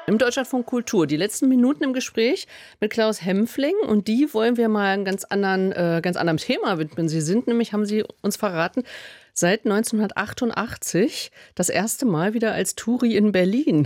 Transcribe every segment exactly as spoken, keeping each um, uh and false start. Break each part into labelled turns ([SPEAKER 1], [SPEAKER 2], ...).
[SPEAKER 1] Im Deutschlandfunk Kultur. Die letzten Minuten im Gespräch mit Klaus Hempfling und die wollen wir mal einem ganz anderen, äh, ganz anderem Thema widmen. Sie sind nämlich, haben Sie uns verraten, seit neunzehnhundertachtundachtzig das erste Mal wieder als Touri in Berlin.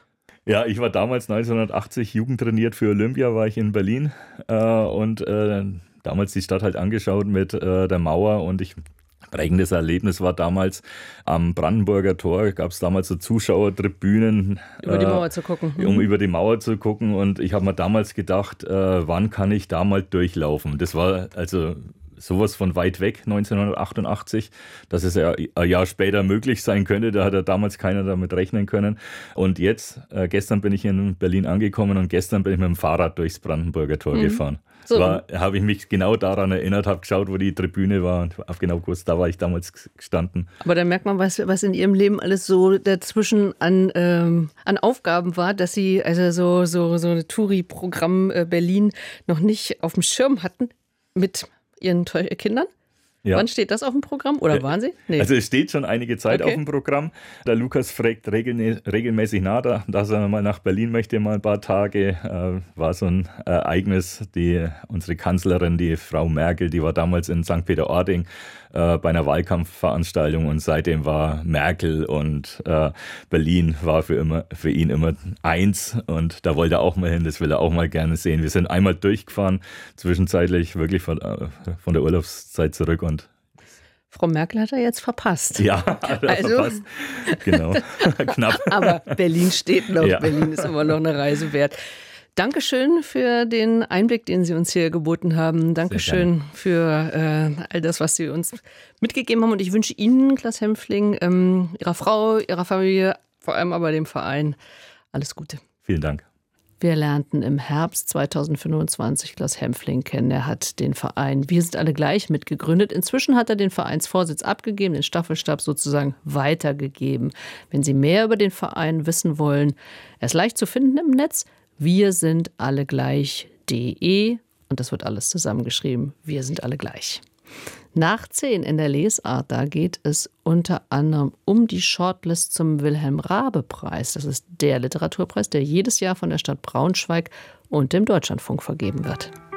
[SPEAKER 2] Ja, ich war damals neunzehnhundertachtzig jugendtrainiert für Olympia, war ich in Berlin äh, und äh, damals die Stadt halt angeschaut mit äh, der Mauer und ich prägendes Erlebnis war damals am Brandenburger Tor, gab es damals so Zuschauertribünen.
[SPEAKER 1] Über die Mauer äh, zu gucken.
[SPEAKER 2] Um mhm. über die Mauer zu gucken und ich habe mir damals gedacht, äh, wann kann ich da mal durchlaufen? Das war also sowas von weit weg, neunzehnhundertachtundachtzig, dass es ja ein Jahr später möglich sein könnte. Da hat ja damals keiner damit rechnen können. Und jetzt, äh, gestern bin ich in Berlin angekommen und gestern bin ich mit dem Fahrrad durchs Brandenburger Tor mhm. gefahren. So. Da habe ich mich genau daran erinnert, habe geschaut, wo die Tribüne war und habe genau gewusst, da war ich damals gestanden.
[SPEAKER 1] Aber da merkt man, was, was in Ihrem Leben alles so dazwischen an, ähm, an Aufgaben war, dass Sie also so, so, so ein Touri-Programm äh, Berlin noch nicht auf dem Schirm hatten mit Ihren Kindern? Ja. Wann steht das auf dem Programm? Oder waren Sie?
[SPEAKER 2] Nee. Also es steht schon einige Zeit okay. auf dem Programm. Der Lukas fragt regel- regelmäßig nach, dass er mal nach Berlin möchte, mal ein paar Tage. Äh, war so ein Ereignis. Die, unsere Kanzlerin, die Frau Merkel, die war damals in Sankt Peter-Ording äh, bei einer Wahlkampfveranstaltung und seitdem war Merkel und äh, Berlin war für, immer, für ihn immer eins und da wollte er auch mal hin, das will er auch mal gerne sehen. Wir sind einmal durchgefahren, zwischenzeitlich wirklich von, äh, von der Urlaubszeit zurück. Und
[SPEAKER 1] Frau Merkel hat er jetzt verpasst.
[SPEAKER 2] Ja, hat er also, verpasst. Genau, knapp.
[SPEAKER 1] Aber Berlin steht noch,
[SPEAKER 2] ja.
[SPEAKER 1] Berlin ist immer noch eine Reise wert. Dankeschön für den Einblick, den Sie uns hier geboten haben. Dankeschön für äh, all das, was Sie uns mitgegeben haben. Und ich wünsche Ihnen, Klaus Hempfling, ähm, Ihrer Frau, Ihrer Familie, vor allem aber dem Verein, alles Gute.
[SPEAKER 2] Vielen Dank.
[SPEAKER 1] Wir lernten im Herbst zweitausendfünfundzwanzig Klaus Hempfling kennen. Er hat den Verein Wir sind alle gleich mitgegründet. Inzwischen hat er den Vereinsvorsitz abgegeben, den Staffelstab sozusagen weitergegeben. Wenn Sie mehr über den Verein wissen wollen, er ist leicht zu finden im Netz. Wir sind alle gleich punkt de und das wird alles zusammengeschrieben. Wir sind alle gleich. Nach zehn in der Lesart, da geht es unter anderem um die Shortlist zum Wilhelm-Raabe-Preis. Das ist der Literaturpreis, der jedes Jahr von der Stadt Braunschweig und dem Deutschlandfunk vergeben wird.